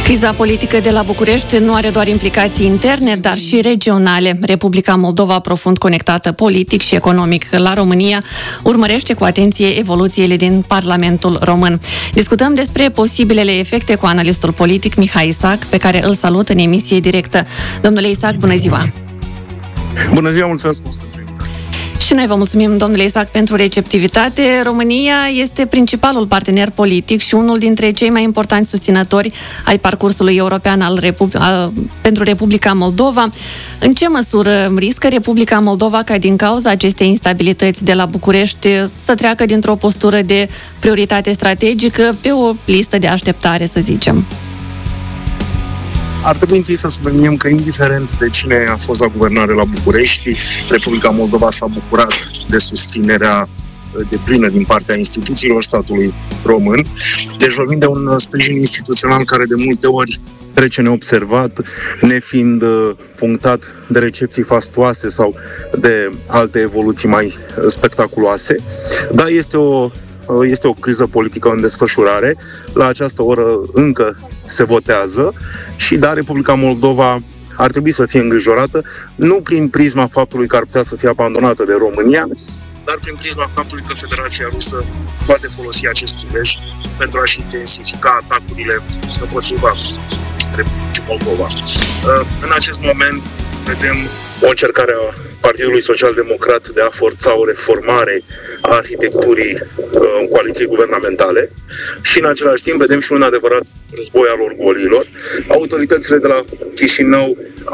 Criza politică de la București nu are doar implicații interne, dar și regionale. Republica Moldova, profund conectată politic și economic la România, urmărește cu atenție evoluțiile din Parlamentul Român. Discutăm despre posibilele efecte cu analistul politic Mihai Isac, pe care îl salut în emisie directă. Domnule Isac, bună ziua! Bună ziua, mulțumesc pentru invitație! Și noi vă mulțumim, domnule Isac, pentru receptivitate. România este principalul partener politic și unul dintre cei mai importanți susținători ai parcursului european pentru Republica Moldova. În ce măsură riscă Republica Moldova ca din cauza acestei instabilități de la București să treacă dintr-o postură de prioritate strategică pe o listă de așteptare, să zicem? Ar trebui întâi să subliniem că, indiferent de cine a fost la guvernare la București, Republica Moldova s-a bucurat de susținerea deplină din partea instituțiilor statului român. Deci vorbim de un sprijin instituțional care de multe ori trece neobservat, nefiind punctat de recepții fastoase sau de alte evoluții mai spectaculoase. Dar este o criză politică în desfășurare. La această oră încă se votează și Republica Moldova ar trebui să fie îngrijorată, nu prin prisma faptului că ar putea să fie abandonată de România, dar prin prisma faptului că Federația Rusă poate folosi acest prilej pentru a-și intensifica atacurile împotriva Republicii Moldova. În acest moment vedem o încercare a Partidului Social-Democrat de a forța o reformare a arhitecturii coaliției guvernamentale și în același timp vedem și un adevărat război al orgoliilor. Autoritățile de la Chișinău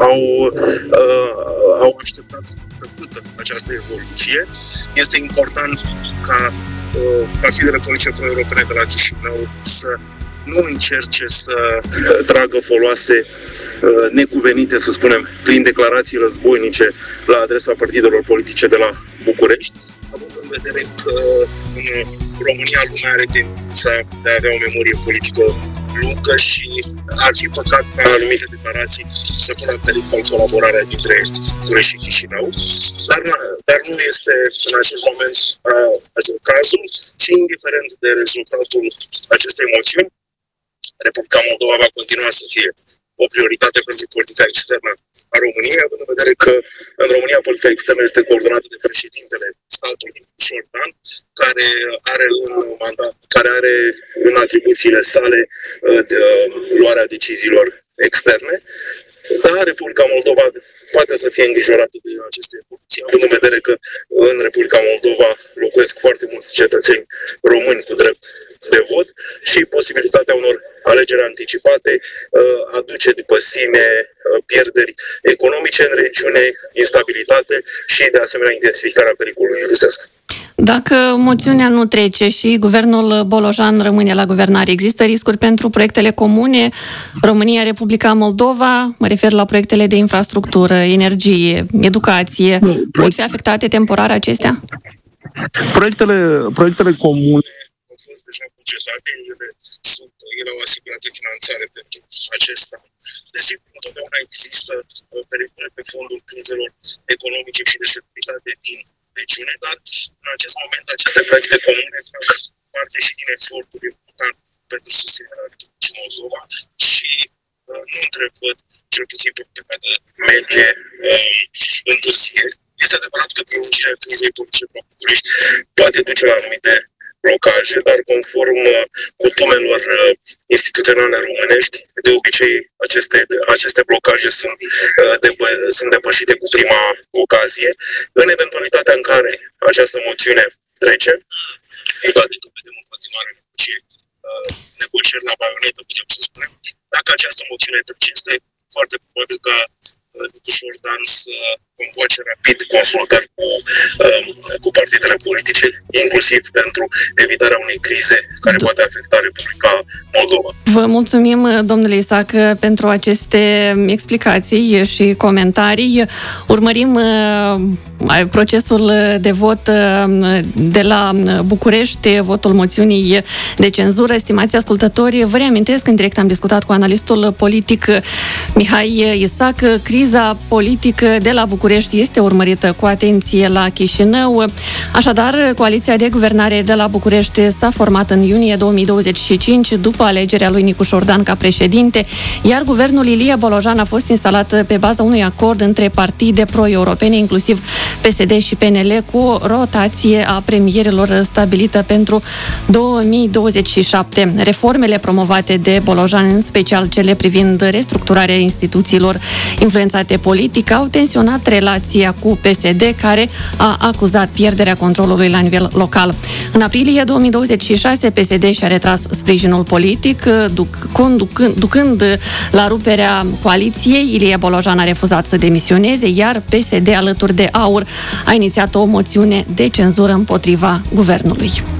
au așteptat tăcută această evoluție. Este important ca partidele politice pro-europene de la Chișinău să nu încerce să tragă foloase necuvenite, să spunem, prin declarații războinice la adresa partidelor politice de la București, având în vedere că în România lumea are tendința de a avea o memorie politică lungă și ar fi păcat ca anumite declarații să pună în pericol colaborarea dintre București și Chișinău. Dar nu este în acest moment cazul și indiferent de rezultatul acestei moțiuni, Republica Moldova va continua să fie o prioritate pentru politica externă a României, având în vedere că în România politica externă este coordonată de președintele statului Șordan, care are în atribuțiile sale de luarea deciziilor externe. Dar Republica Moldova poate să fie îngrijorată de aceste evoluții, având în vedere că în Republica Moldova locuiesc foarte mulți cetățeni români cu drept de vot și posibilitatea unor alegeri anticipate aduce după sine pierderi economice în regiune, instabilitate și, de asemenea, intensificarea pericolului rusesc. Dacă moțiunea nu trece și guvernul Bolojan rămâne la guvernare, există riscuri pentru proiectele comune România-Republica Moldova? Mă refer la proiectele de infrastructură, energie, educație. Pot fi afectate temporar acestea? Proiectele comune au fost deja bugetate, ele au asigurată finanțare pentru acesta. Desigur, întotdeauna există pericole pe fondul crizelor economice și de securitate din regiune, dar în acest moment aceste proiecte comune fac parte și din efortul important pentru susținerea Republicii Moldova și nu întrevăd, cel puțin pe perioadă medie, întârzieri. Este adevărat că prelungirea crizei politice la București poate duce la anumite blocaje, dar conform cutumelor instituționale românești, de obicei aceste blocaje sunt depășite cu prima ocazie. În eventualitatea în care această moțiune trece, cu toate că vedem în continuare negocieri la baionetă, putem să spunem, dacă această moțiune trece, este foarte probabil ca Șordan să convoace rapid consultări cu partidele politice, inclusiv pentru evitarea unei crize care poate afecta Republica Moldova. Vă mulțumim, domnule Isac, pentru aceste explicații și comentarii. Urmărim procesul de vot de la București, votul moțiunii de cenzură. Stimați ascultători, vă reamintesc, în direct am discutat cu analistul politic Mihai Isac. Criza politică de la București este urmărită cu atenție la Chișinău. Așadar, coaliția de guvernare de la București s-a format în iunie 2025, după alegerea lui Nicu Șordan ca președinte, iar guvernul Ilie Bolojan a fost instalat pe baza unui acord între partide pro-europene, inclusiv PSD și PNL, cu o rotație a premierilor stabilită pentru 2027. Reformele promovate de Bolojan, în special cele privind restructurarea instituțiilor influențate politic, au tensionat relația cu PSD, care a acuzat pierderea controlului la nivel local. În aprilie 2026, PSD și-a retras sprijinul politic, ducând la ruperea coaliției. Ilie Bolojan a refuzat să demisioneze, iar PSD, alături de AUR, a inițiat o moțiune de cenzură împotriva guvernului.